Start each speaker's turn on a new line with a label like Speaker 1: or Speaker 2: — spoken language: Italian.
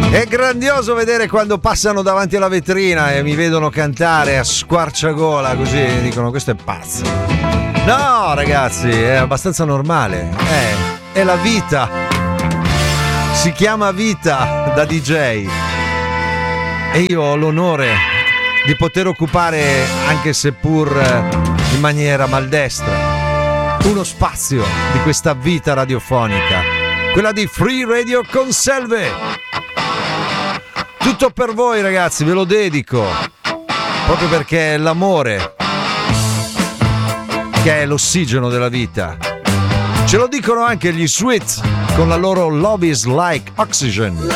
Speaker 1: È grandioso vedere quando passano davanti alla vetrina e mi vedono cantare a squarciagola, così dicono questo è pazzo. No ragazzi, è abbastanza normale, è la vita, si chiama vita da DJ e io ho l'onore di poter occupare, anche seppur in maniera maldestra, uno spazio di questa vita radiofonica, quella di Free Radio Conselve. Tutto per voi ragazzi, ve lo dedico, proprio perché è l'amore che è l'ossigeno della vita. Ce lo dicono anche gli Sweet con la loro Love is Like Oxygen.